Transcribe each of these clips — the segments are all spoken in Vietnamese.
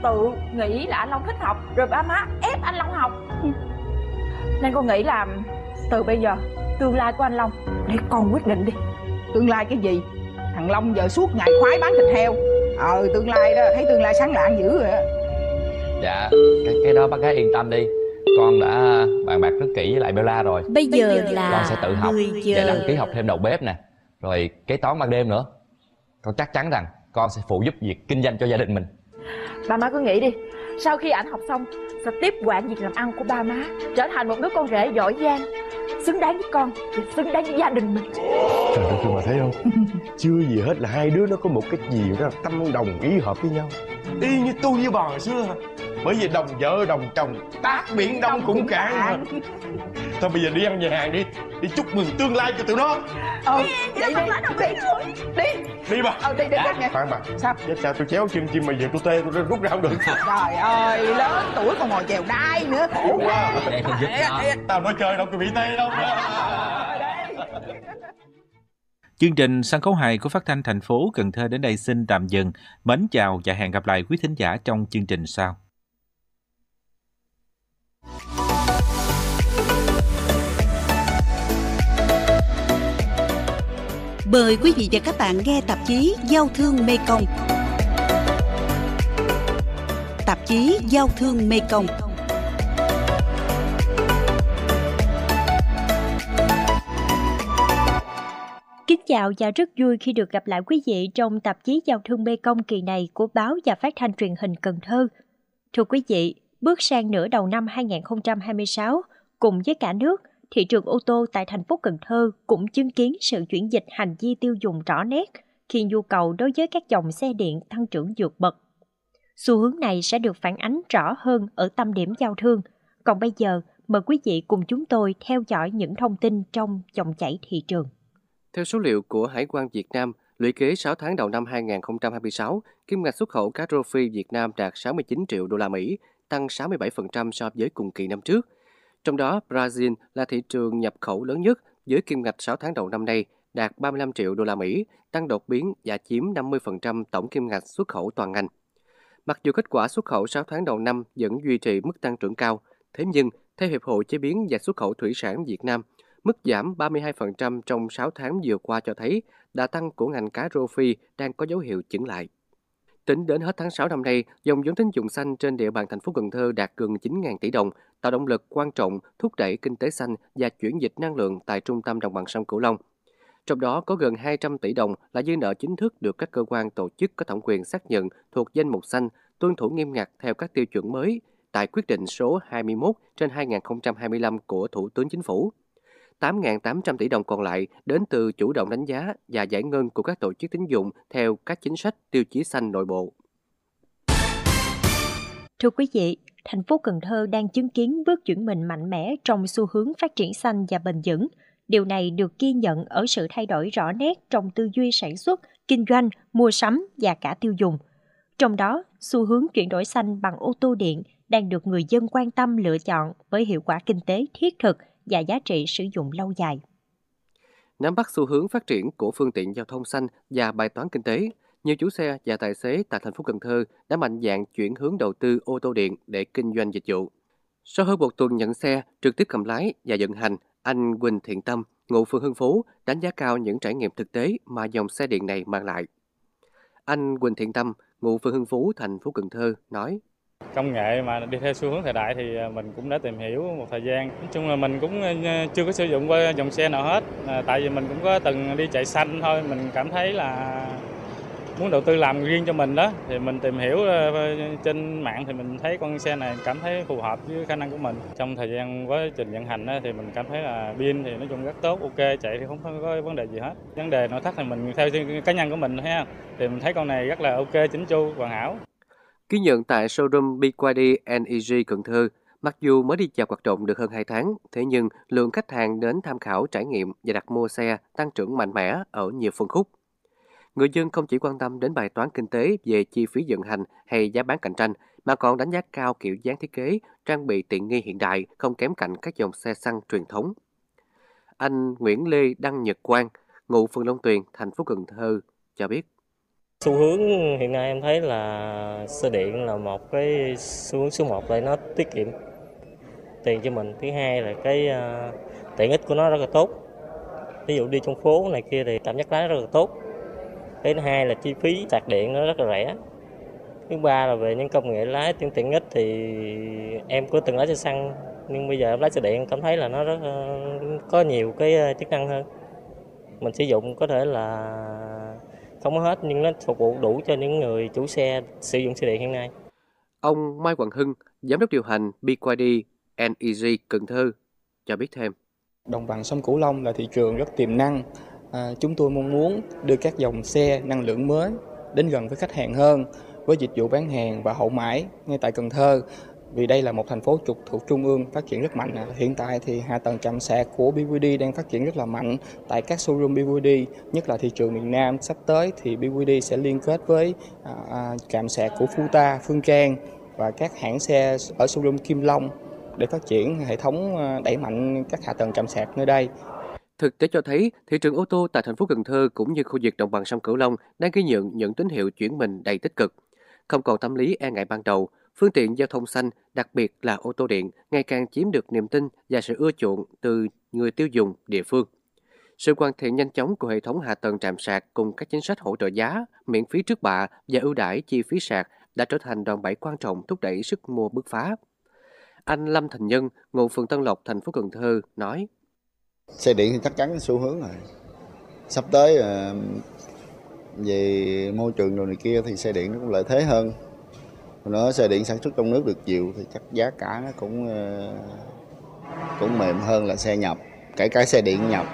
tự nghĩ là anh Long thích học, rồi ba má ép anh Long học. Nên con nghĩ là từ bây giờ tương lai của anh Long để con quyết định đi. Tương lai cái gì? Thằng Long giờ suốt ngày khoái bán thịt heo. Tương lai đó, thấy tương lai sáng lạng dữ rồi á. Dạ, cái đó bác gái yên tâm đi. Con đã bàn bạc rất kỹ với lại Bella rồi. Bây giờ là con sẽ tự học 10 giờ. và đăng ký học thêm đầu bếp nè, rồi kế toán ban đêm nữa. Con chắc chắn rằng con sẽ phụ giúp việc kinh doanh cho gia đình mình. Ba má cứ nghĩ đi, sau khi ảnh học xong sẽ tiếp quản việc làm ăn của ba má, trở thành một đứa con rể giỏi giang, xứng đáng với con và xứng đáng với gia đình mình. Trời ơi, mà thấy không? Chưa gì hết là hai đứa nó có một cái gì đó là tâm đồng ý hợp với nhau. Y như tôi với bà hồi xưa. Bởi vì đồng vợ đồng chồng, tác biển đông cũng cạn. Thôi bây giờ đi ăn nhà hàng đi, đi chúc mừng tương lai cho tụi nó. Đi bà. Đi nghe. Khoan bà. Sao? Sao tôi chéo chân chim mà giờ tôi tê, tôi rút ra không được. Trời ơi, lớn tuổi còn ngồi chèo đai nữa. Khổ quá. Tao nói chơi đâu, tôi bị tê đâu. Chương trình Sân khấu hài của Phát thanh thành phố Cần Thơ đến đây xin tạm dừng. Mến chào và hẹn gặp lại quý thính giả trong chương trình sau. Mời quý vị và các bạn nghe tạp chí Giao thương Mekong. Tạp chí Giao thương Mekong. Kính chào và rất vui khi được gặp lại quý vị trong tạp chí Giao thương Mekong kỳ này của báo và phát thanh truyền hình Cần Thơ. Thưa quý vị, bước sang nửa đầu năm 2026, cùng với cả nước, thị trường ô tô tại thành phố Cần Thơ cũng chứng kiến sự chuyển dịch hành vi tiêu dùng rõ nét khi nhu cầu đối với các dòng xe điện tăng trưởng vượt bậc. Xu hướng này sẽ được phản ánh rõ hơn ở tâm điểm giao thương. Còn bây giờ, mời quý vị cùng chúng tôi theo dõi những thông tin trong dòng chảy thị trường. Theo số liệu của Hải quan Việt Nam, lũy kế 6 tháng đầu năm 2026, kim ngạch xuất khẩu cá rô phi Việt Nam đạt 69 triệu đô la Mỹ, tăng 67% so với cùng kỳ năm trước. Trong đó, Brazil là thị trường nhập khẩu lớn nhất với kim ngạch 6 tháng đầu năm nay đạt 35 triệu đô la Mỹ, tăng đột biến và chiếm 50% tổng kim ngạch xuất khẩu toàn ngành. Mặc dù kết quả xuất khẩu 6 tháng đầu năm vẫn duy trì mức tăng trưởng cao, thế nhưng theo Hiệp hội Chế biến và Xuất khẩu Thủy sản Việt Nam, mức giảm 32% trong 6 tháng vừa qua cho thấy đà tăng của ngành cá rô phi đang có dấu hiệu chững lại. Tính đến hết tháng 6 năm nay, dòng vốn tín dụng xanh trên địa bàn thành phố Cần Thơ đạt gần 9.000 tỷ đồng, tạo động lực quan trọng thúc đẩy kinh tế xanh và chuyển dịch năng lượng tại trung tâm đồng bằng sông Cửu Long. Trong đó có gần 200 tỷ đồng là dư nợ chính thức được các cơ quan tổ chức có thẩm quyền xác nhận thuộc danh mục xanh, tuân thủ nghiêm ngặt theo các tiêu chuẩn mới tại quyết định số 21/2025 của Thủ tướng Chính phủ. 8.800 tỷ đồng còn lại đến từ chủ động đánh giá và giải ngân của các tổ chức tín dụng theo các chính sách tiêu chí xanh nội bộ. Thưa quý vị, thành phố Cần Thơ đang chứng kiến bước chuyển mình mạnh mẽ trong xu hướng phát triển xanh và bền vững. Điều này được ghi nhận ở sự thay đổi rõ nét trong tư duy sản xuất, kinh doanh, mua sắm và cả tiêu dùng. Trong đó, xu hướng chuyển đổi xanh bằng ô tô điện đang được người dân quan tâm lựa chọn với hiệu quả kinh tế thiết thực và giá trị sử dụng lâu dài. Nắm bắt xu hướng phát triển của phương tiện giao thông xanh và bài toán kinh tế, nhiều chủ xe và tài xế tại thành phố Cần Thơ đã mạnh dạn chuyển hướng đầu tư ô tô điện để kinh doanh dịch vụ. Sau hơn một tuần nhận xe, trực tiếp cầm lái và vận hành, anh Quỳnh Thiện Tâm, ngụ phường Hưng Phú, đánh giá cao những trải nghiệm thực tế mà dòng xe điện này mang lại. Anh Quỳnh Thiện Tâm, ngụ phường Hưng Phú, thành phố Cần Thơ, nói: Công nghệ mà đi theo xu hướng thời đại thì mình cũng đã tìm hiểu một thời gian. Nói chung là mình cũng chưa có sử dụng qua dòng xe nào hết. Tại vì mình cũng có từng đi chạy xanh thôi. Mình cảm thấy là muốn đầu tư làm riêng cho mình đó. Thì mình tìm hiểu trên mạng thì mình thấy con xe này cảm thấy phù hợp với khả năng của mình. Trong thời gian quá trình vận hành thì mình cảm thấy là pin thì nói chung rất tốt, ok, chạy thì không có vấn đề gì hết. Vấn đề nội thất thì mình theo cá nhân của mình ha. Thì mình thấy con này rất là ok, chỉnh chu, hoàn hảo. Ghi nhận tại showroom BYD NEG Cần Thơ, mặc dù mới đi vào hoạt động được hơn 2 tháng, thế nhưng lượng khách hàng đến tham khảo trải nghiệm và đặt mua xe tăng trưởng mạnh mẽ ở nhiều phân khúc. Người dân không chỉ quan tâm đến bài toán kinh tế về chi phí vận hành hay giá bán cạnh tranh, mà còn đánh giá cao kiểu dáng thiết kế, trang bị tiện nghi hiện đại không kém cạnh các dòng xe xăng truyền thống. Anh Nguyễn Lê Đăng Nhật Quang, ngụ phường Long Tuyền, thành phố Cần Thơ cho biết. Xu hướng hiện nay em thấy là xe điện là một cái xu hướng số 1 là nó tiết kiệm tiền cho mình. Thứ hai là cái tiện ích của nó rất là tốt. Ví dụ đi trong phố này kia thì cảm giác lái rất là tốt. Cái thứ hai là chi phí sạc điện nó rất là rẻ. Thứ ba là về những công nghệ lái tiện ích thì em có từng lái xe xăng nhưng bây giờ em lái xe điện cảm thấy là nó rất có nhiều cái chức năng hơn. Mình sử dụng có thể là không có hết nhưng nó phục vụ đủ cho những người chủ xe sử dụng xe điện hiện nay. Ông Mai Hoàng Hưng, giám đốc điều hành BYD NEG Cần Thơ cho biết thêm. Đồng bằng sông Cửu Long là thị trường rất tiềm năng. Chúng tôi mong muốn đưa các dòng xe năng lượng mới đến gần với khách hàng hơn với dịch vụ bán hàng và hậu mãi ngay tại Cần Thơ. Vì đây là một thành phố trục thuộc trung ương phát triển rất mạnh. Hiện tại thì hạ tầng trạm sạc của BYD đang phát triển rất là mạnh tại các showroom BYD, nhất là thị trường miền Nam. Sắp tới thì BYD sẽ liên kết với trạm sạc của Futa, Phương Trang và các hãng xe ở showroom Kim Long để phát triển hệ thống đẩy mạnh các hạ tầng trạm sạc nơi đây. Thực tế cho thấy, thị trường ô tô tại thành phố Cần Thơ cũng như khu vực đồng bằng sông Cửu Long đang ghi nhận những tín hiệu chuyển mình đầy tích cực. Không còn tâm lý e ngại ban đầu, phương tiện giao thông xanh, đặc biệt là ô tô điện, ngày càng chiếm được niềm tin và sự ưa chuộng từ người tiêu dùng địa phương. Sự hoàn thiện nhanh chóng của hệ thống hạ tầng trạm sạc cùng các chính sách hỗ trợ giá, miễn phí trước bạ và ưu đãi chi phí sạc đã trở thành đòn bẩy quan trọng thúc đẩy sức mua bứt phá. Anh Lâm Thành Nhân, ngụ phường Tân Lộc, thành phố Cần Thơ nói: Xe điện thì chắc chắn xu hướng rồi. Sắp tới về môi trường đồ này kia thì xe điện nó cũng lợi thế hơn. Nó xe điện sản xuất trong nước được nhiều thì chắc giá cả nó cũng mềm hơn là xe nhập, kể cả xe điện nhập.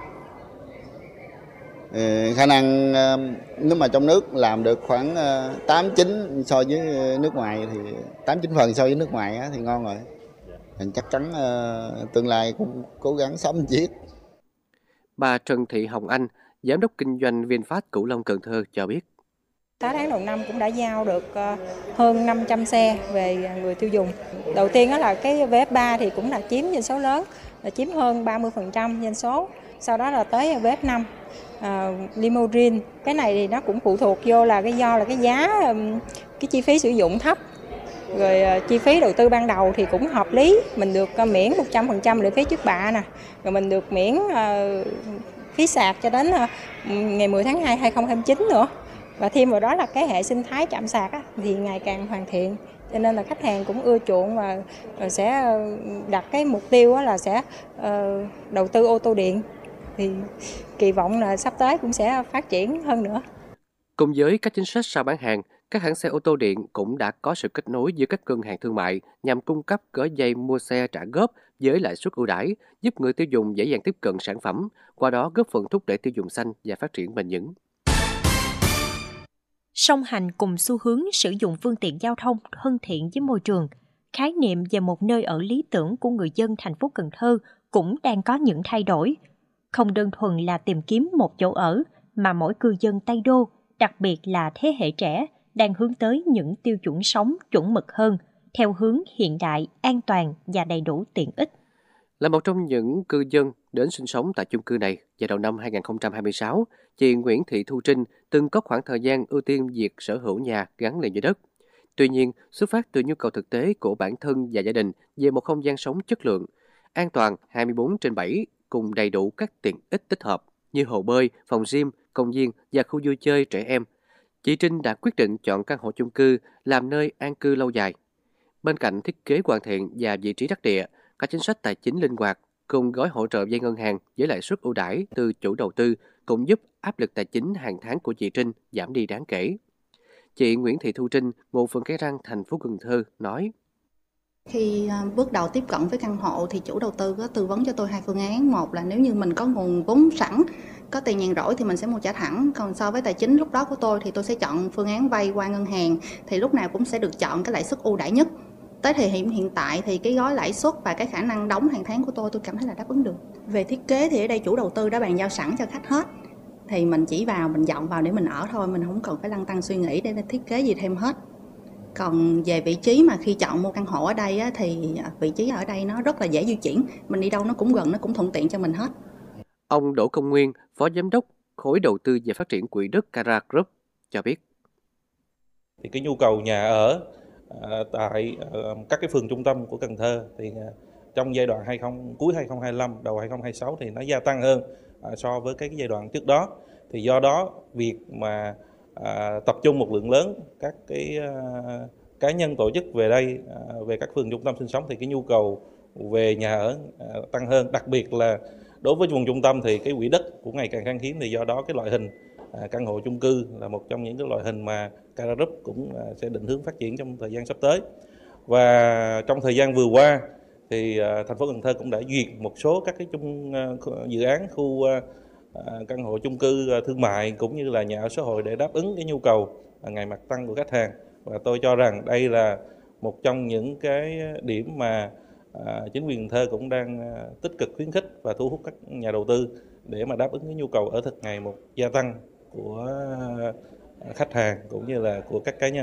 Khả năng nếu mà trong nước làm được khoảng 8-9 so với nước ngoài thì 8-9 phần so với nước ngoài á, thì ngon rồi. Mình chắc chắn tương lai cũng cố gắng sắm chiếc. Bà Trần Thị Hồng Anh, giám đốc kinh doanh VinFast Cửu Long Cần Thơ cho biết. 6 tháng đầu năm cũng đã giao được hơn 500 xe về người tiêu dùng. Đầu tiên đó là cái VF3 thì cũng là chiếm doanh số lớn, là chiếm hơn 30% doanh số. Sau đó là tới VF5, limousine. Cái này thì nó cũng phụ thuộc vô là do là cái giá, cái chi phí sử dụng thấp. Rồi chi phí đầu tư ban đầu thì cũng hợp lý, mình được miễn 100% lệ phí trước bạ nè, rồi mình được miễn phí sạc cho đến ngày 10 tháng 2 2029 nữa. Và thêm vào đó là cái hệ sinh thái trạm sạc thì ngày càng hoàn thiện, cho nên là khách hàng cũng ưa chuộng và sẽ đặt cái mục tiêu là sẽ đầu tư ô tô điện, thì kỳ vọng là sắp tới cũng sẽ phát triển hơn nữa. Cùng với các chính sách sau bán hàng, các hãng xe ô tô điện cũng đã có sự kết nối với các ngân hàng thương mại nhằm cung cấp gói vay mua xe trả góp với lãi suất ưu đãi, giúp người tiêu dùng dễ dàng tiếp cận sản phẩm, qua đó góp phần thúc đẩy tiêu dùng xanh và phát triển bền vững. Song hành cùng xu hướng sử dụng phương tiện giao thông thân thiện với môi trường, khái niệm về một nơi ở lý tưởng của người dân thành phố Cần Thơ cũng đang có những thay đổi. Không đơn thuần là tìm kiếm một chỗ ở, mà mỗi cư dân Tây Đô, đặc biệt là thế hệ trẻ, đang hướng tới những tiêu chuẩn sống chuẩn mực hơn, theo hướng hiện đại, an toàn và đầy đủ tiện ích. Là một trong những cư dân đến sinh sống tại chung cư này vào đầu năm 2026, chị Nguyễn Thị Thu Trinh từng có khoảng thời gian ưu tiên việc sở hữu nhà gắn liền với đất. Tuy nhiên, xuất phát từ nhu cầu thực tế của bản thân và gia đình về một không gian sống chất lượng, an toàn 24/7 cùng đầy đủ các tiện ích tích hợp như hồ bơi, phòng gym, công viên và khu vui chơi trẻ em, chị Trinh đã quyết định chọn căn hộ chung cư làm nơi an cư lâu dài. Bên cạnh thiết kế hoàn thiện và vị trí đắc địa, các chính sách tài chính linh hoạt cùng gói hỗ trợ vay ngân hàng với lãi suất ưu đãi từ chủ đầu tư cũng giúp áp lực tài chính hàng tháng của chị Trinh giảm đi đáng kể. Chị Nguyễn Thị Thu Trinh, ngụ phường Cái Răng, thành phố Cần Thơ nói: Khi bước đầu tiếp cận với căn hộ thì chủ đầu tư có tư vấn cho tôi 2 phương án. Một là nếu như mình có nguồn vốn sẵn, có tiền nhàn rỗi thì mình sẽ mua trả thẳng. Còn so với tài chính lúc đó của tôi thì tôi sẽ chọn phương án vay qua ngân hàng. Thì lúc nào cũng sẽ được chọn cái lãi suất ưu đãi nhất. Tới thời điểm hiện tại thì cái gói lãi suất và cái khả năng đóng hàng tháng của tôi cảm thấy là đáp ứng được. Về thiết kế thì ở đây chủ đầu tư đã bàn giao sẵn cho khách hết. Thì mình chỉ vào, mình dọn vào để mình ở thôi, mình không cần phải lăn tăn suy nghĩ để thiết kế gì thêm hết. Còn về vị trí mà khi chọn mua căn hộ ở đây á, thì vị trí ở đây nó rất là dễ di chuyển. Mình đi đâu nó cũng gần, nó cũng thuận tiện cho mình hết. Ông Đỗ Công Nguyên, Phó Giám đốc Khối Đầu tư và Phát triển Quỹ đất Cara Group cho biết. Thì cái nhu cầu nhà ở tại các cái phường trung tâm của Cần Thơ thì trong giai đoạn cuối 2025, đầu 2026 thì nó gia tăng hơn so với cái giai đoạn trước đó. Thì do đó việc mà tập trung một lượng lớn các cái cá nhân tổ chức về đây, về các phường trung tâm sinh sống thì cái nhu cầu về nhà ở tăng hơn. Đặc biệt là đối với vùng trung tâm thì cái quỹ đất cũng ngày càng khan hiếm, thì do đó cái loại hình căn hộ chung cư là một trong những cái loại hình mà Cara Group cũng sẽ định hướng phát triển trong thời gian sắp tới. Và trong thời gian vừa qua thì thành phố Cần Thơ cũng đã duyệt một số các cái dự án khu căn hộ chung cư thương mại cũng như là nhà ở xã hội để đáp ứng cái nhu cầu ngày một tăng của khách hàng. Và tôi cho rằng đây là một trong những cái điểm mà chính quyền Cần Thơ cũng đang tích cực khuyến khích và thu hút các nhà đầu tư để mà đáp ứng cái nhu cầu ở thực ngày một gia tăng của khách hàng cũng như là của các cá nhân.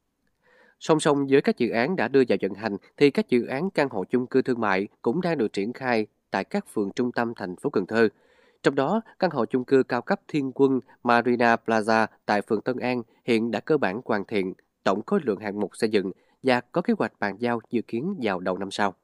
Song song với các dự án đã đưa vào vận hành thì các dự án căn hộ chung cư thương mại cũng đang được triển khai tại các phường trung tâm thành phố Cần Thơ. Trong đó, căn hộ chung cư cao cấp Thiên Quân Marina Plaza tại phường Tân An hiện đã cơ bản hoàn thiện, tổng khối lượng hạng mục xây dựng và có kế hoạch bàn giao dự kiến vào đầu năm sau.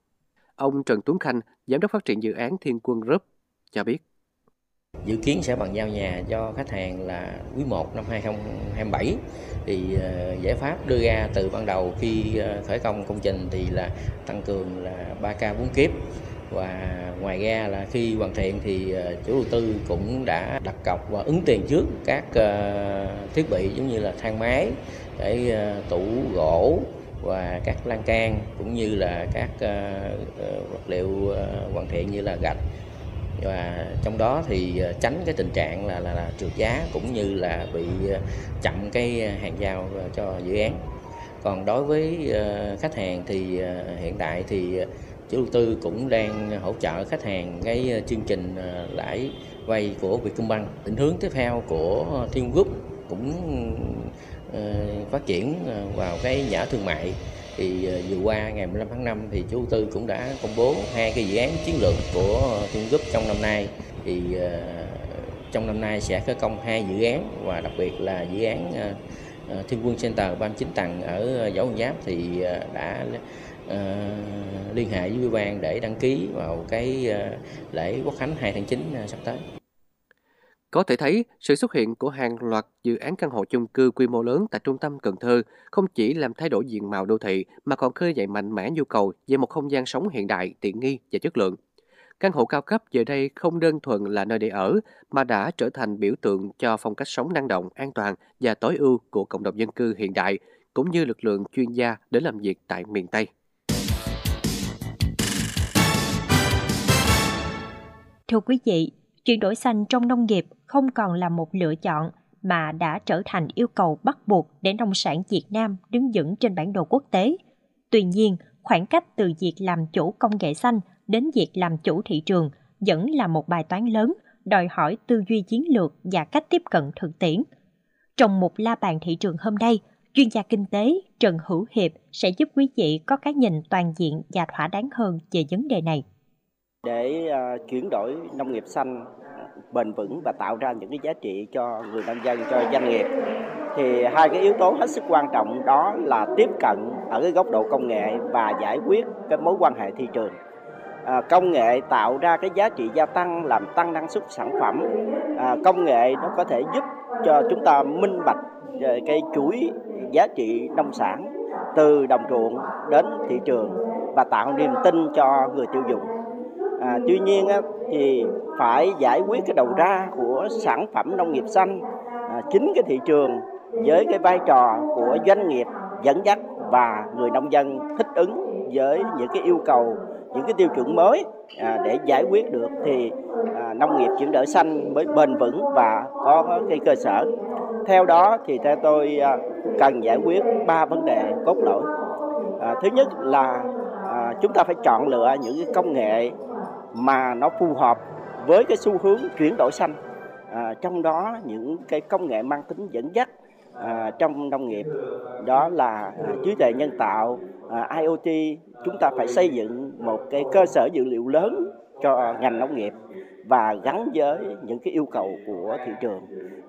Ông Trần Tuấn Khanh, Giám đốc phát triển dự án Thiên Quân Group cho biết. Dự kiến sẽ bàn giao nhà cho khách hàng là quý 1 năm 2027. Thì giải pháp đưa ra từ ban đầu khi khởi công công trình thì là tăng cường là 3K 4 kiếp. Và ngoài ra là khi hoàn thiện thì chủ đầu tư cũng đã đặt cọc và ứng tiền trước các thiết bị giống như là thang máy, để tủ gỗ và các lan can cũng như là các vật liệu hoàn thiện như là gạch. Và trong đó thì tránh cái tình trạng là trượt giá cũng như là bị chậm cái hàng giao cho dự án. Còn đối với khách hàng thì hiện tại thì chủ đầu tư cũng đang hỗ trợ khách hàng cái chương trình lãi vay của Vietcombank. Định hướng tiếp theo của Thiên Group cũng phát triển vào cái nhà ở thương mại. Thì vừa qua ngày 15 tháng 5 thì chủ đầu tư cũng đã công bố 2 cái dự án chiến lược của Thiên Group trong năm nay. Thì trong năm nay sẽ khởi công 2 dự án và đặc biệt là dự án Thiên Quân Center 39 tầng ở Võ Nguyên Giáp thì đã liên hệ với ủy ban để đăng ký vào cái lễ Quốc khánh 2 tháng 9 sắp tới. Có thể thấy, sự xuất hiện của hàng loạt dự án căn hộ chung cư quy mô lớn tại trung tâm Cần Thơ không chỉ làm thay đổi diện mạo đô thị mà còn khơi dậy mạnh mẽ nhu cầu về một không gian sống hiện đại, tiện nghi và chất lượng. Căn hộ cao cấp giờ đây không đơn thuần là nơi để ở mà đã trở thành biểu tượng cho phong cách sống năng động, an toàn và tối ưu của cộng đồng dân cư hiện đại cũng như lực lượng chuyên gia đến làm việc tại miền Tây. Thưa quý vị, chuyển đổi xanh trong nông nghiệp không còn là một lựa chọn mà đã trở thành yêu cầu bắt buộc để nông sản Việt Nam đứng vững trên bản đồ quốc tế. Tuy nhiên, khoảng cách từ việc làm chủ công nghệ xanh đến việc làm chủ thị trường vẫn là một bài toán lớn, đòi hỏi tư duy chiến lược và cách tiếp cận thực tiễn. Trong một la bàn thị trường hôm nay, chuyên gia kinh tế Trần Hữu Hiệp sẽ giúp quý vị có cái nhìn toàn diện và thỏa đáng hơn về vấn đề này. Để chuyển đổi nông nghiệp xanh bền vững và tạo ra những cái giá trị cho người nông dân, cho doanh nghiệp thì 2 cái yếu tố hết sức quan trọng đó là tiếp cận ở cái góc độ công nghệ và giải quyết cái mối quan hệ thị trường. Công nghệ tạo ra cái giá trị gia tăng, làm tăng năng suất sản phẩm. Công nghệ nó có thể giúp cho chúng ta minh bạch cái chuỗi giá trị nông sản từ đồng ruộng đến thị trường và tạo niềm tin cho người tiêu dùng. Tuy nhiên thì phải giải quyết cái đầu ra của sản phẩm nông nghiệp xanh, chính cái thị trường với cái vai trò của doanh nghiệp dẫn dắt và người nông dân thích ứng với những cái yêu cầu, những cái tiêu chuẩn mới để giải quyết được thì nông nghiệp chuyển đổi xanh mới bền vững và có cái cơ sở. Theo đó thì theo tôi cần giải quyết 3 vấn đề cốt lõi. Thứ nhất là chúng ta phải chọn lựa những cái công nghệ mà nó phù hợp với cái xu hướng chuyển đổi xanh. Trong đó những cái công nghệ mang tính dẫn dắt trong nông nghiệp đó là trí tuệ nhân tạo, IoT. Chúng ta phải xây dựng một cái cơ sở dữ liệu lớn cho ngành nông nghiệp và gắn với những cái yêu cầu của thị trường.